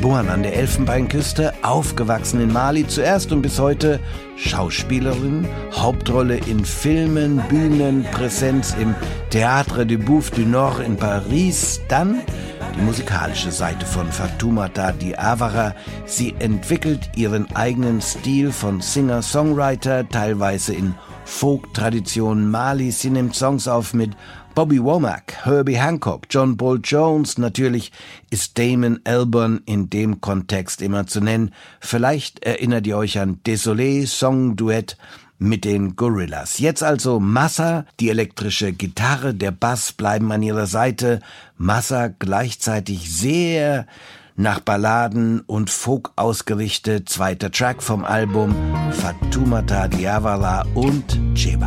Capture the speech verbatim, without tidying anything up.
Geboren an der Elfenbeinküste, aufgewachsen in Mali zuerst und bis heute Schauspielerin, Hauptrolle in Filmen, Bühnen, Präsenz im Théâtre du Bouffe du Nord in Paris, dann die musikalische Seite von Fatoumata Diawara. Sie entwickelt ihren eigenen Stil von Singer-Songwriter, teilweise in Folk-Traditionen Malis. Sie nimmt Songs auf mit Bobby Womack, Herbie Hancock, John Paul Jones. Natürlich ist Damon Albarn in dem Kontext immer zu nennen. Vielleicht erinnert ihr euch an Désolé, Song-Duett mit den Gorillaz. Jetzt also Massa, die elektrische Gitarre, der Bass bleiben an ihrer Seite. Massa gleichzeitig sehr nach Balladen und Folk ausgerichtet. Zweiter Track vom Album, Fatoumata Diawara und Djeba.